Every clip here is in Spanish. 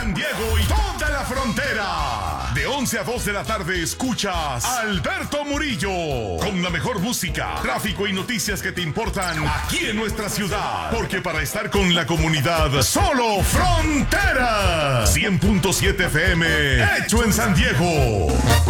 San Diego y toda la frontera. De 11 a 2 de la tarde escuchas a Alberto Murillo con la mejor música, tráfico y noticias que te importan aquí en nuestra ciudad. Porque para estar con la comunidad, solo Frontera. 100.7 FM, hecho en San Diego.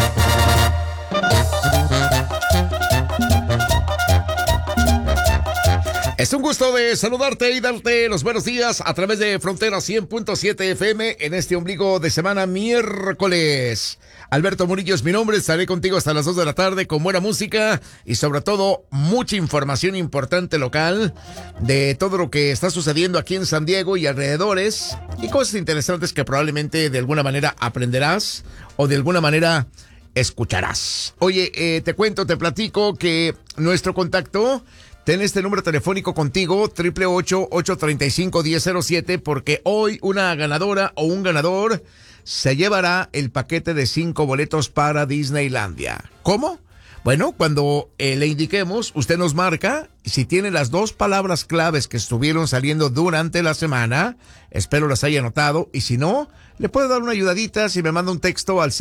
Es un gusto de saludarte y darte los buenos días a través de Frontera 100.7 FM en este ombligo de semana miércoles. Alberto Murillo es mi nombre, estaré contigo hasta las 2 de la tarde con buena música y sobre todo mucha información importante local de todo lo que está sucediendo aquí en San Diego y alrededores y cosas interesantes que probablemente de alguna manera aprenderás o de alguna manera escucharás. Oye, te platico que nuestro contacto... Ten este número telefónico contigo, 888-835-1007, porque hoy una ganadora o un ganador se llevará el paquete de 5 boletos para Disneylandia. ¿Cómo? Bueno, cuando le indiquemos, usted nos marca, si tiene las 2 palabras claves que estuvieron saliendo durante la semana, espero las haya anotado, y si no, le puedo dar una ayudadita si me manda un texto al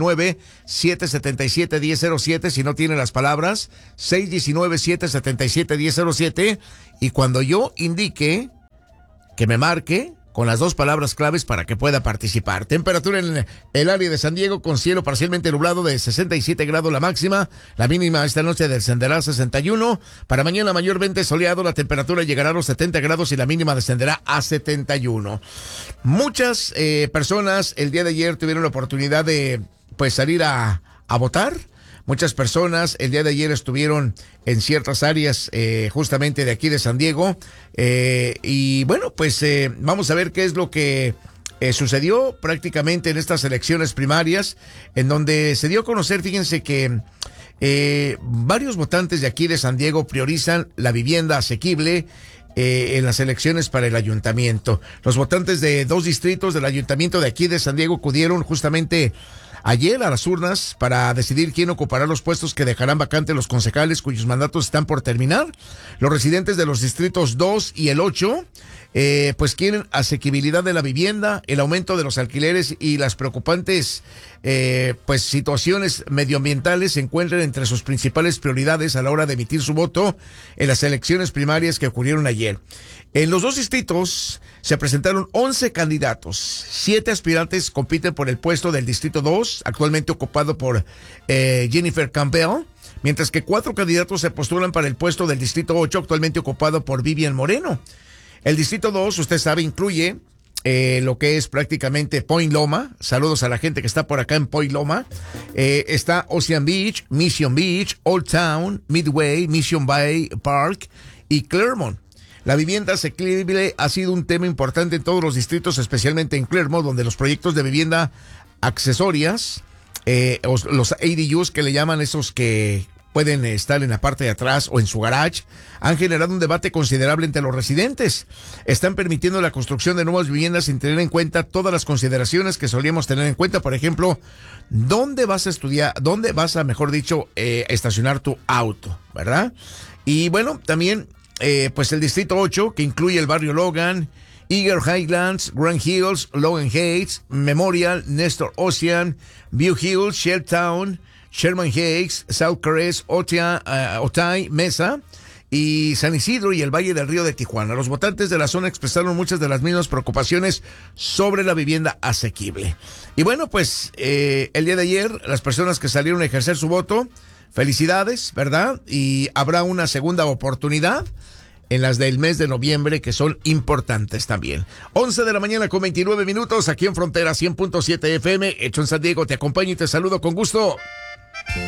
619-777-1007, si no tiene las palabras, 619-777-1007, y cuando yo indique que me marque con las 2 palabras claves para que pueda participar. Temperatura en el área de San Diego con cielo parcialmente nublado de 67 grados la máxima. La mínima esta noche descenderá a 61. Para mañana mayormente soleado, la temperatura llegará a los 70 grados y la mínima descenderá a 71. Muchas personas el día de ayer tuvieron la oportunidad de salir a votar. Muchas personas el día de ayer estuvieron en ciertas áreas justamente de aquí de San Diego y bueno, vamos a ver qué es lo que sucedió prácticamente en estas elecciones primarias, en donde se dio a conocer, fíjense que varios votantes de aquí de San Diego priorizan la vivienda asequible en las elecciones para el ayuntamiento. Los votantes de 2 distritos del ayuntamiento de aquí de San Diego acudieron justamente ayer a las urnas para decidir quién ocupará los puestos que dejarán vacantes los concejales cuyos mandatos están por terminar. Los residentes de los distritos 2 y el 8 quieren asequibilidad de la vivienda, el aumento de los alquileres y las preocupantes situaciones medioambientales se encuentran entre sus principales prioridades a la hora de emitir su voto en las elecciones primarias que ocurrieron ayer. En los 2 distritos se presentaron 11 candidatos. 7 aspirantes compiten por el puesto del distrito 2, actualmente ocupado por Jennifer Campbell, mientras que 4 candidatos se postulan para el puesto del distrito 8, actualmente ocupado por Vivian Moreno. El distrito 2, usted sabe, incluye lo que es prácticamente Point Loma. Saludos a la gente que está por acá en Point Loma. Está Ocean Beach, Mission Beach, Old Town, Midway, Mission Bay Park y Claremont. La vivienda asequible ha sido un tema importante en todos los distritos, especialmente en Claremont, donde los proyectos de vivienda accesorias, los ADUs que le llaman, esos que pueden estar en la parte de atrás o en su garage, han generado un debate considerable entre los residentes. Están permitiendo la construcción de nuevas viviendas sin tener en cuenta todas las consideraciones que solíamos tener en cuenta. Por ejemplo, ¿dónde vas a estudiar? ¿Dónde vas a, mejor dicho, estacionar tu auto? ¿Verdad? Y bueno, también el distrito 8, que incluye el barrio Logan, Eager Highlands, Grand Hills, Logan Heights, Memorial, Nestor Ocean, View Hills, Shelltown, Sherman Heights, South Crest, Otay, Mesa y San Isidro y el Valle del Río de Tijuana. Los votantes de la zona expresaron muchas de las mismas preocupaciones sobre la vivienda asequible. Y bueno, el día de ayer, las personas que salieron a ejercer su voto, felicidades, ¿verdad? Y habrá una segunda oportunidad en las del mes de noviembre, que son importantes también. 11 de la mañana con 29 minutos, aquí en Frontera 100.7 FM, hecho en San Diego. Te acompaño y te saludo con gusto.